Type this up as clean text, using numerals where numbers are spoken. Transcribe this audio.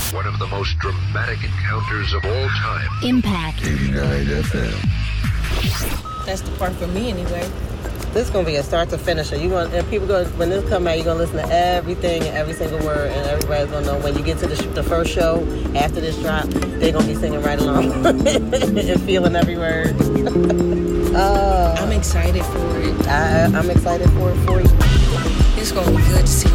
One of the most dramatic encounters of all time. Impact 89 FM. That's the part for me anyway. This is gonna be a start to finish. And people go when this come out, you're gonna listen to everything and every single word, and everybody's gonna know when you get to the first show after this drop, they're gonna be singing right along and feeling every word. I'm excited for it. I'm excited for it for you. It's gonna be good to see